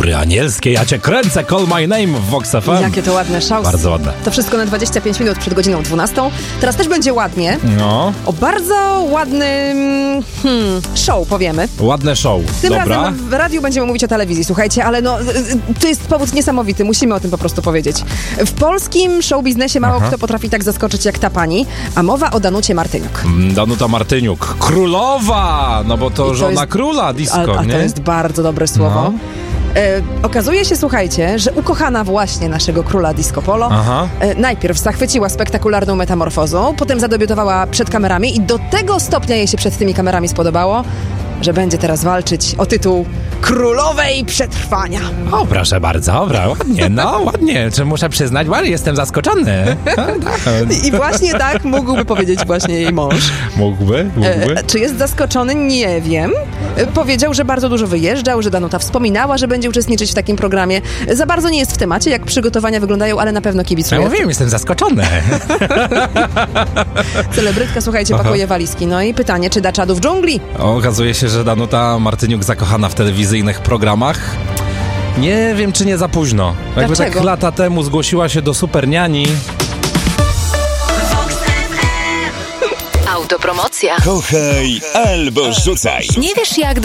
chóry anielskie. Ja cię kręcę, call my name w Vox FM. Jakie to ładne show. Bardzo ładne. To wszystko na 25 minut przed godziną 12. Teraz też będzie ładnie. No. O bardzo ładnym show powiemy. Ładne show. Tym Dobra. razem w radiu będziemy mówić o telewizji, słuchajcie, ale no to jest powód niesamowity, musimy o tym po prostu powiedzieć. W polskim show biznesie mało kto potrafi tak zaskoczyć jak ta pani, a mowa o Danucie Martyniuk. Danuta Martyniuk. Królowa! No bo to żona jest, króla disco, a nie? to jest bardzo dobre słowo. No. Okazuje się, słuchajcie, że ukochana właśnie naszego króla disco polo najpierw zachwyciła spektakularną metamorfozą, potem zadebiutowała przed kamerami i do tego stopnia jej się przed tymi kamerami spodobało, że będzie teraz walczyć o tytuł Królowej Przetrwania. O, proszę bardzo, dobra, ładnie, no ładnie. Czy muszę przyznać, jestem zaskoczony. I właśnie tak mógłby powiedzieć właśnie jej mąż. Mógłby? Czy jest zaskoczony? Nie wiem. Powiedział, że bardzo dużo wyjeżdżał, że Danuta wspominała, że będzie uczestniczyć w takim programie. Za bardzo nie jest w temacie, jak przygotowania wyglądają, ale na pewno kibicuje. Ja mówiłem, jestem zaskoczony. Celebrytka, słuchajcie, pakuje walizki. No i pytanie, czy da czadu w dżungli? Okazuje się, że Danuta Martyniuk zakochana w telewizyjnych programach. Nie wiem, czy nie za późno. Jakby Dlaczego? tak lata temu zgłosiła się do Superniani. Autopromocja. Kochaj albo rzucaj. Nie wiesz jak